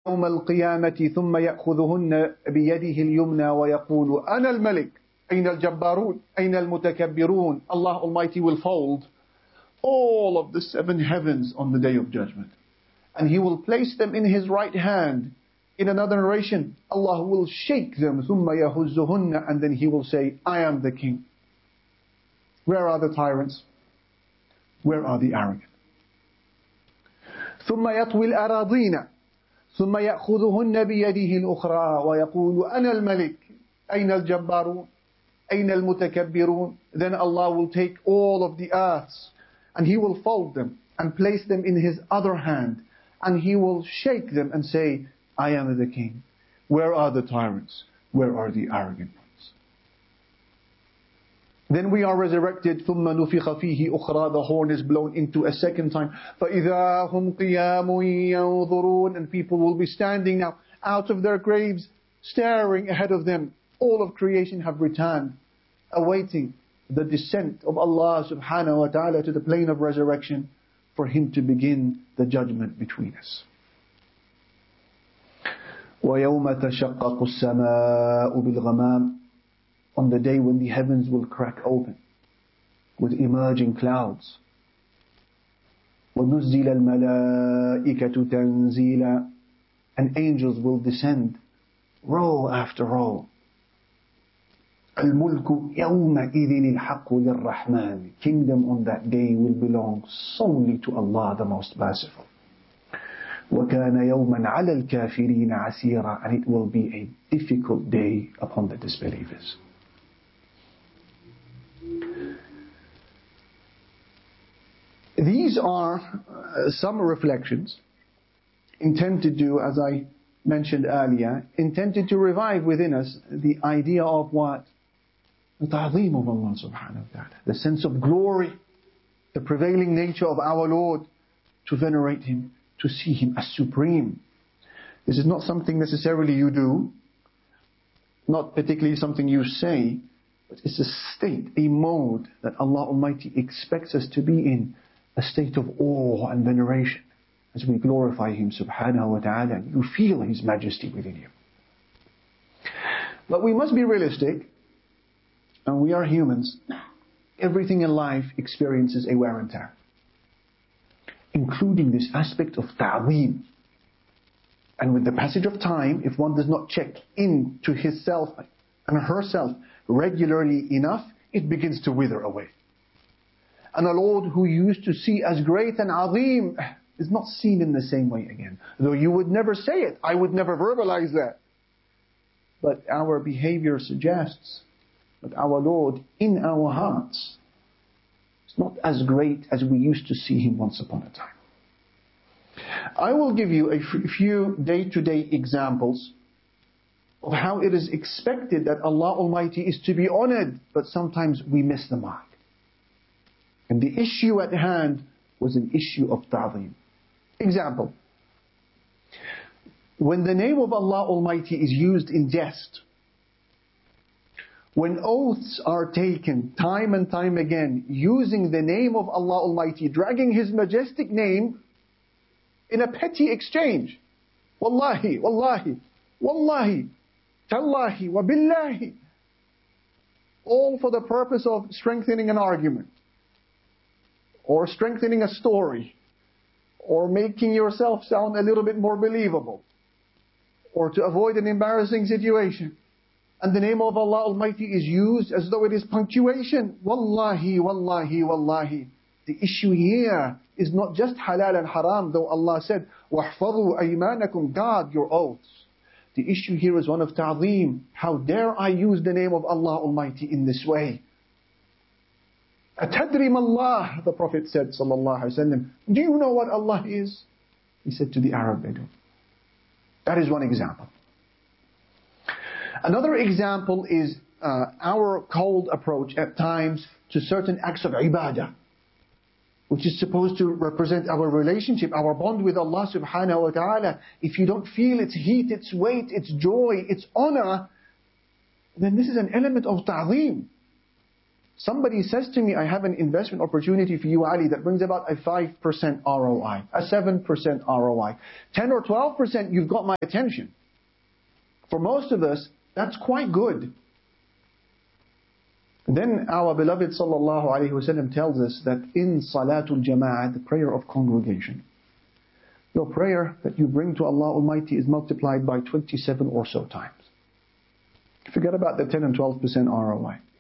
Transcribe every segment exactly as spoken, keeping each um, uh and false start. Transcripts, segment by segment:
يوم القيامة ثم يأخذهن بيده اليمنى ويقول أنا الملك أين الجبارون أين المتكبرون. Allah Almighty will fold all of the seven heavens on the day of judgment, and He will place them in His right hand. In another narration, Allah will shake them ثم يهزهن, and then He will say, I am the king. Where are the tyrants? Where are the arrogant? ثم يطوي الأراضين ثم يأخذهن بيده الأخرى ويقول أنا الملك أين الجبارون أين المتكبرون. Then Allah will take all of the earths and He will fold them and place them in His other hand, and He will shake them and say, I am the king. Where are the tyrants? Where are the arrogant ones? Then we are resurrected. ثُمَّ نُفِخَ فِيهِ أُخْرَى. The horn is blown into a second time. فَإِذَا هُمْ قِيَامٌ يَنْظُرُونَ. And people will be standing now out of their graves, staring ahead of them. All of creation have returned, awaiting the descent of Allah subhanahu wa ta'ala to the plane of resurrection for Him to begin the judgment between us. وَيَوْمَ تَشَقَّقُ السَّمَاءُ بِالْغَمَامِ. On the day when the heavens will crack open with emerging clouds. وَنُزِّلَ الْمَلَائِكَةُ تَنزِيلًا. And angels will descend row after row. الْمُلْكُ يَوْمَئِذٍ الْحَقُّ لِلرَّحْمَنِ. Kingdom on that day will belong solely to Allah, the Most Merciful. وَكَانَ يَوْمًا عَلَى الْكَافِرِينَ عَسِيرًا. And it will be a difficult day upon the disbelievers. These are uh, some reflections intended to, as I mentioned earlier, intended to revive within us the idea of what? The ta'zeem of Allah subhanahu wa ta'ala. The sense of glory, the prevailing nature of our Lord, to venerate Him, to see Him as supreme. This is not something necessarily you do, not particularly something you say, but it's a state, a mode that Allah Almighty expects us to be in, a state of awe and veneration as we glorify Him subhanahu wa ta'ala. You feel His majesty within you. But we must be realistic, and we are humans. Everything in life experiences a wear and tear, including this aspect of ta'zeem. And with the passage of time, if one does not check into his self and herself regularly enough, it begins to wither away. And a Lord who used to see as great and azim is not seen in the same way again. Though you would never say it, I would never verbalize that. But our behavior suggests that our Lord in our hearts is not as great as we used to see Him once upon a time. I will give you a few day-to-day examples of how it is expected that Allah Almighty is to be honored, but sometimes we miss the mark. And the issue at hand was an issue of ta'zeem. Example. When the name of Allah Almighty is used in jest, when oaths are taken time and time again, using the name of Allah Almighty, dragging His majestic name in a petty exchange. Wallahi, wallahi, wallahi, tallahi, wa billahi. All for the purpose of strengthening an argument, or strengthening a story, or making yourself sound a little bit more believable, or to avoid an embarrassing situation. And the name of Allah Almighty is used as though it is punctuation. Wallahi, wallahi, wallahi. The issue here is not just halal and haram, though Allah said, وَاحْفَظُوا أَيْمَانَكُمْ, guard your oaths. The issue here is one of ta'zeem. How dare I use the name of Allah Almighty in this way? أَتَدْرِمَ اللَّهِ, the Prophet said, sallallahu alaihi wasallam. Do you know what Allah is? He said to the Arab Bedouin. That is one example. Another example is uh, our cold approach at times to certain acts of ibadah, which is supposed to represent our relationship, our bond with Allah subhanahu wa ta'ala. If you don't feel its heat, its weight, its joy, its honor, then this is an element of ta'zeem. Somebody says to me, I have an investment opportunity for you, Ali, that brings about a five percent R O I, a seven percent R O I. ten or twelve percent, you've got my attention. For most of us, that's quite good. Then our beloved sallallahu alaihi wasallam tells us that in Salatul Jama'ah, the prayer of congregation, your prayer that you bring to Allah Almighty is multiplied by twenty-seven or so times. Forget about the ten and twelve percent R O I.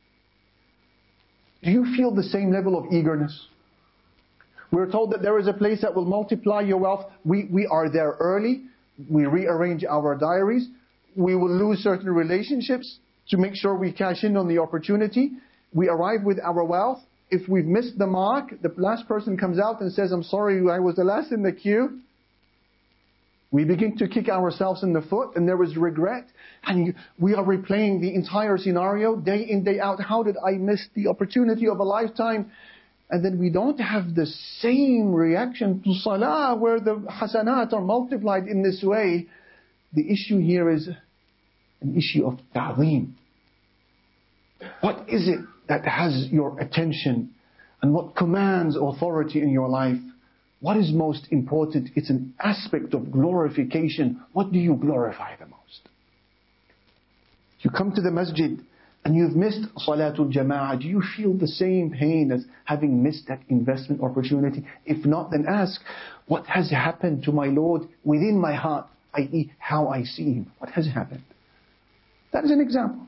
Do you feel the same level of eagerness? We're told that there is a place that will multiply your wealth. We, we are there early. We rearrange our diaries. We will lose certain relationships to make sure we cash in on the opportunity. We arrive with our wealth. If we've missed the mark, the last person comes out and says, I'm sorry, I was the last in the queue. We begin to kick ourselves in the foot, and there is regret. And we are replaying the entire scenario day in, day out. How did I miss the opportunity of a lifetime? And then we don't have the same reaction to salah, where the hasanat are multiplied in this way. The issue here is an issue of ta'zeem. What is it that has your attention, and what commands authority in your life? What is most important? It's an aspect of glorification. What do you glorify the most? You come to the masjid and you've missed Salatul Jama'ah. Do you feel the same pain as having missed that investment opportunity? If not, then ask, what has happened to my Lord within my heart, that is how I see Him? What has happened? That is an example.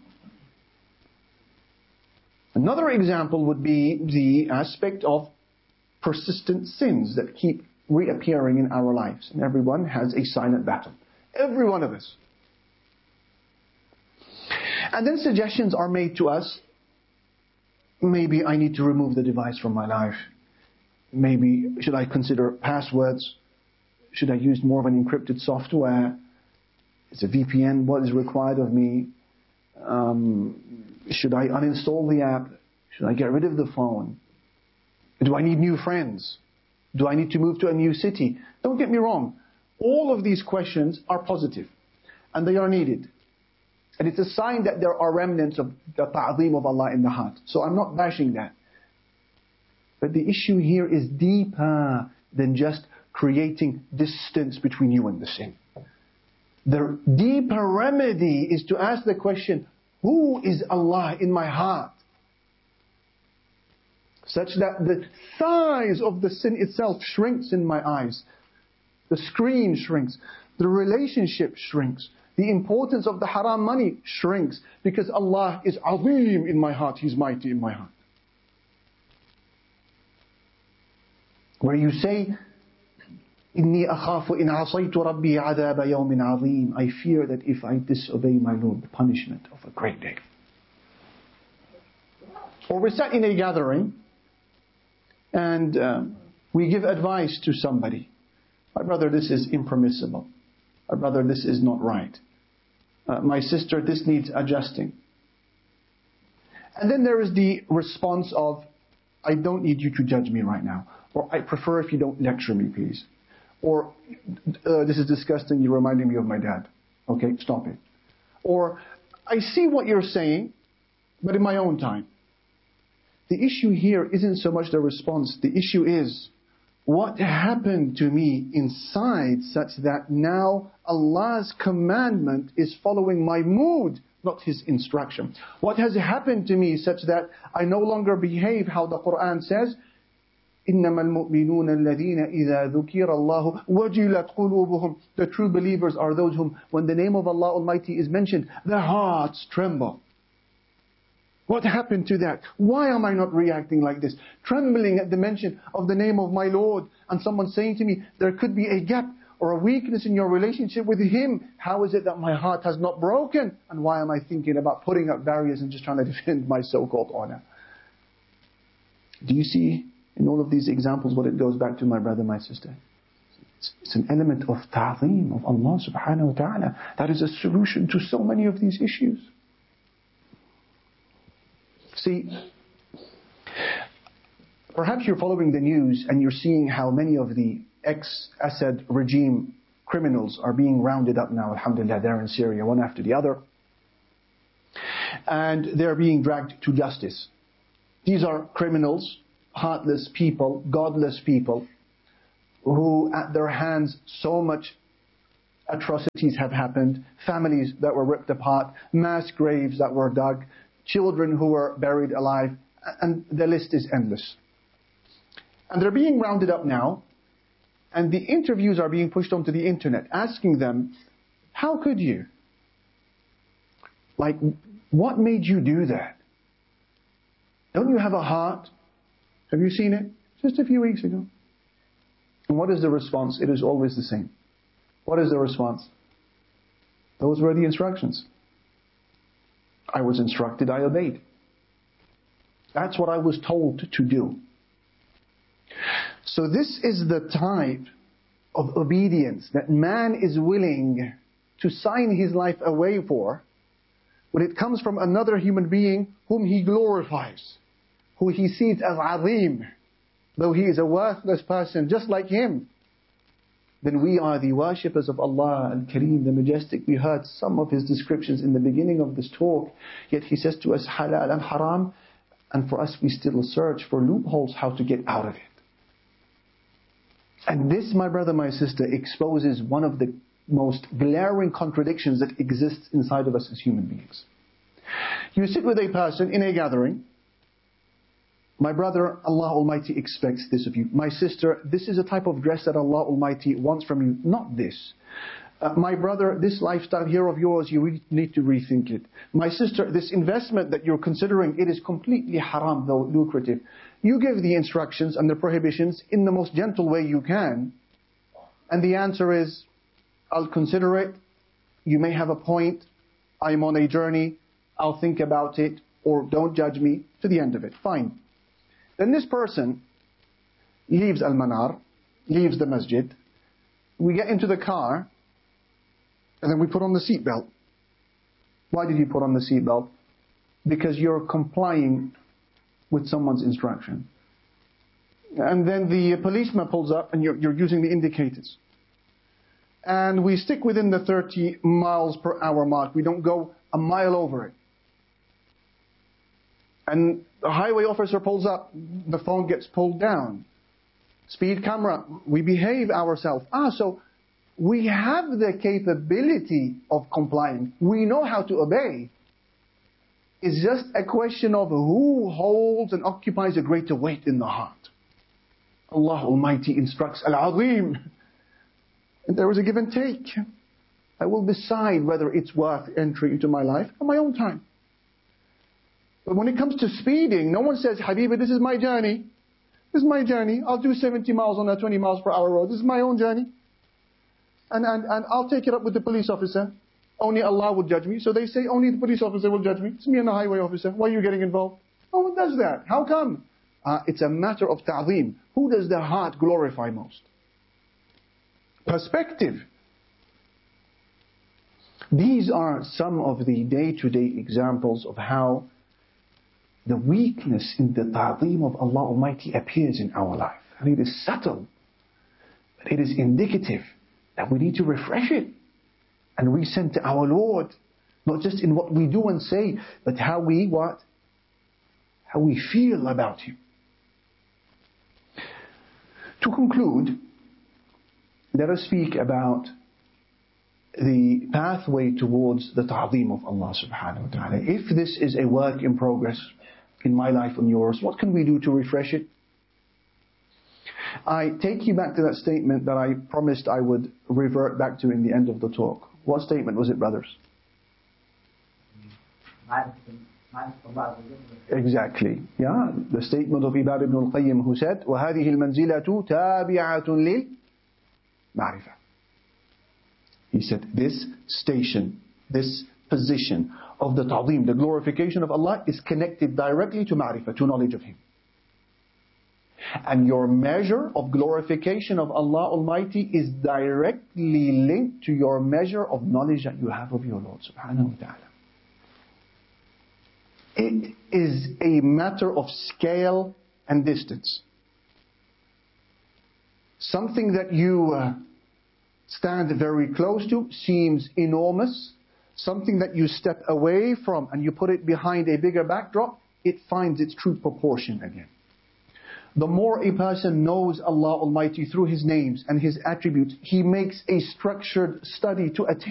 Another example would be the aspect of persistent sins that keep reappearing in our lives. And everyone has a silent battle. Every one of us. And then suggestions are made to us. Maybe I need to remove the device from my life. Maybe should I consider passwords? Should I use more of an encrypted software? Is a V P N what is required of me? Um, should I uninstall the app? Should I get rid of the phone? Do I need new friends? Do I need to move to a new city? Don't get me wrong. All of these questions are positive. And they are needed. And it's a sign that there are remnants of the ta'zeem of Allah in the heart. So I'm not bashing that. But the issue here is deeper than just creating distance between you and the sin. The deeper remedy is to ask the question, who is Allah in my heart? Such that the size of the sin itself shrinks in my eyes. The screen shrinks. The relationship shrinks. The importance of the haram money shrinks. Because Allah is azim in my heart. He's mighty in my heart. Where you say, إِنِّي أَخَافُ إِنْ عَصَيْتُ رَبِّي عَذَابَ يَوْمٍ عَظِيمٍ. I fear that if I disobey my Lord, the punishment of a great day. Or we're sat in a gathering, and um, we give advice to somebody. My brother, this is impermissible. My brother, this is not right. Uh, my sister, this needs adjusting. And then there is the response of, I don't need you to judge me right now. Or I prefer if you don't lecture me, please. Or, uh, this is disgusting, you're reminding me of my dad. Okay, stop it. Or, I see what you're saying, but in my own time. The issue here isn't so much the response. The issue is, what happened to me inside such that now Allah's commandment is following my mood, not His instruction? What has happened to me such that I no longer behave how the Quran says, إِنَّمَا الْمُؤْمِنُونَ الَّذِينَ إِذَا ذُكِرَ اللَّهُ وَجِلَتْ قُلُوبُهُم. The true believers are those whom, when the name of Allah Almighty is mentioned, their hearts tremble. What happened to that? Why am I not reacting like this? Trembling at the mention of the name of my Lord, and someone saying to me, there could be a gap or a weakness in your relationship with Him. How is it that my heart has not broken? And why am I thinking about putting up barriers and just trying to defend my so-called honor? Do you see in all of these examples what it goes back to, my brother, my sister? It's, it's an element of ta'zeem of Allah subhanahu wa ta'ala. That is a solution to so many of these issues. See, perhaps you're following the news and you're seeing how many of the ex-Assad regime criminals are being rounded up now, alhamdulillah, they're in Syria, one after the other. And they're being dragged to justice. These are criminals, heartless people, godless people, who at their hands so much atrocities have happened, families that were ripped apart, mass graves that were dug, children who were buried alive, and the list is endless. And they're being rounded up now, and the interviews are being pushed onto the internet, asking them, how could you? Like, what made you do that? Don't you have a heart? Have you seen it? Just a few weeks ago. And what is the response? It is always the same. What is the response? Those were the instructions. I was instructed, I obeyed. That's what I was told to do. So this is the type of obedience that man is willing to sign his life away for when it comes from another human being whom he glorifies, who he sees as azim, though he is a worthless person just like him. Then we are the worshippers of Allah Al-Kareem, the Majestic. We heard some of his descriptions in the beginning of this talk. Yet he says to us, halal and haram. And for us, we still search for loopholes how to get out of it. And this, my brother, my sister, exposes one of the most glaring contradictions that exists inside of us as human beings. You sit with a person in a gathering. My brother, Allah Almighty expects this of you. My sister, this is a type of dress that Allah Almighty wants from you, not this. Uh, my brother, this lifestyle here of yours, you really need to rethink it. My sister, this investment that you're considering, it is completely haram, though lucrative. You give the instructions and the prohibitions in the most gentle way you can. And the answer is, I'll consider it. You may have a point. I'm on a journey. I'll think about it. Or don't judge me. To the end of it. Fine. Then this person leaves Al-Manar, leaves the masjid. We get into the car, and then we put on the seatbelt. Why did you put on the seatbelt? Because you're complying with someone's instruction. And then the policeman pulls up, and you're, you're using the indicators. And we stick within the thirty miles per hour mark. We don't go a mile over it. And the highway officer pulls up, the phone gets pulled down. Speed camera, we behave ourselves. Ah, so we have the capability of complying. We know how to obey. It's just a question of who holds and occupies a greater weight in the heart. Allah Almighty instructs Al-Azim. And there is a give and take. I will decide whether it's worth entry into my life on my own time. But when it comes to speeding, no one says, Habibi, this is my journey. This is my journey. I'll do seventy miles on a twenty miles per hour road. This is my own journey. And, and, and I'll take it up with the police officer. Only Allah will judge me. So they say, only the police officer will judge me. It's me and the highway officer. Why are you getting involved? No one does that. How come? Uh, it's a matter of ta'zeem. Who does the heart glorify most? Perspective. These are some of the day-to-day examples of how the weakness in the ta'zeem of Allah Almighty appears in our life. And it is subtle, but it is indicative that we need to refresh it and resend to our Lord, not just in what we do and say, but how we what? How we feel about Him. To conclude, let us speak about the pathway towards the ta'zeem of Allah subhanahu wa ta'ala. If this is a work in progress in my life and yours, what can we do to refresh it? I take you back to that statement that I promised I would revert back to in the end of the talk. What statement was it, brothers? Exactly. Yeah, the statement of Ibad ibn al-Qayyim, who said, وَهَذِهِ الْمَنْزِلَةُ تَابِعَةٌ لِلْمَعْرِفَةِ. He said, this station, this position of the ta'zeem, the glorification of Allah, is connected directly to ma'rifah, to knowledge of Him. And your measure of glorification of Allah Almighty is directly linked to your measure of knowledge that you have of your Lord subhanahu wa ta'ala. It is a matter of scale and distance. Something that you uh, stand very close to seems enormous. Something that you step away from and you put it behind a bigger backdrop it finds its true proportion again. The more a person knows Allah Almighty through His names and His attributes, he makes a structured study to attain